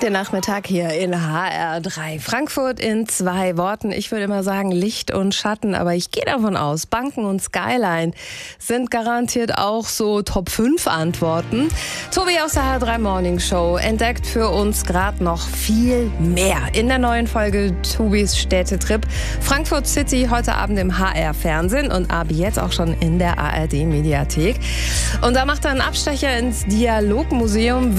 Der Nachmittag hier in HR3. Frankfurt in 2 Worten. Ich würde immer sagen Licht und Schatten, aber ich gehe davon aus, Banken und Skyline sind garantiert auch so Top 5 Antworten. Tobi aus der HR3 Morning Show entdeckt für uns gerade noch viel mehr. In der neuen Folge Tobis Städtetrip Frankfurt City heute Abend im HR-Fernsehen und ab jetzt auch schon in der ARD-Mediathek. Und da macht er einen Abstecher ins Dialogmuseum.